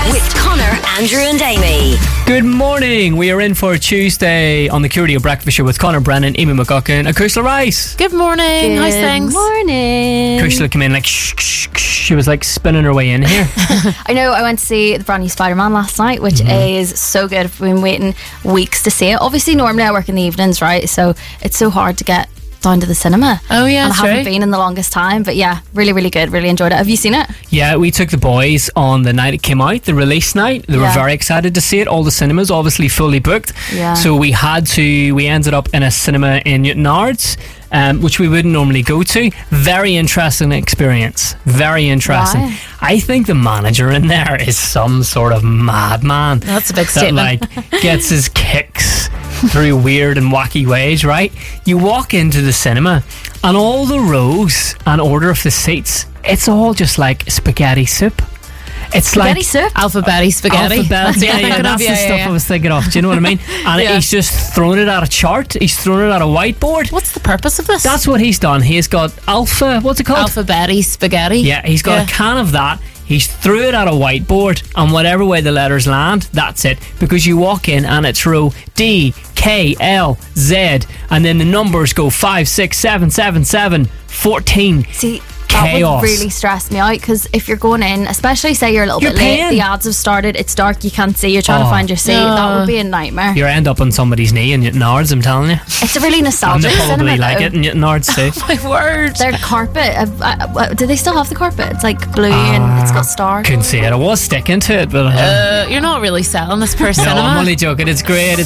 with Connor, Andrew and Amy. Good morning. We are in for a Tuesday on the Curio Breakfast Show with Connor Brennan, Amy McGuckin and Kushla Rice. Good morning. How's things? Morning. Kushla came in like shh, shh, shh. She was like spinning her way in here. I know, I went to see the brand new Spider-Man last night, which is so good. I've been waiting weeks to see it. Obviously, normally I work in the evenings, right? So it's so hard to get down to the cinema. Oh, yeah, and I that's haven't right. been in the longest time. But yeah, really, really good. Really enjoyed it. Have you seen it? Yeah, we took the boys on the night it came out, the release night. They were Yeah. very excited to see it. All the cinemas obviously fully booked. Yeah. So we ended up in a cinema in Newton Ards, which we wouldn't normally go to. Very interesting experience. Very interesting. Why? I think the manager in there is some sort of madman. That's a big that statement. like gets his kicks through weird and wacky ways, right? You walk into the cinema and all the rows and order of the seats, it's all just like spaghetti soup. It's Spaghetti like soup? Alphabeti spaghetti. alphabet. Yeah, that's the stuff I was thinking of. Do you know what I mean? And Yeah. he's just thrown it at a chart. He's thrown it at a whiteboard. What's the purpose of this? That's what he's done. He's got what's it called? Alphabeti spaghetti. Yeah, he's got Yeah. a can of that. He's threw it at a whiteboard, and whatever way the letters land, that's it. Because you walk in and it's row D, K, L, Z, and then the numbers go 5, 6, 7, 7, 7, 14. See, that Chaos. would really stress me out, because if you're going in, especially say you're a little You're bit late, paying. the ads have started, it's dark, you can't see, you're trying to find your seat, that would be a nightmare. You end up on somebody's knee in Newton Ards, I'm telling you. It's a really And nostalgic they probably cinema, like though. it in Newton Ards too. My word. Their carpet, do they still have the carpet? It's like blue and it's got stars. Couldn't see it. I was sticking to it, but You're not really selling this per no, cinema. I'm only joking. It's great.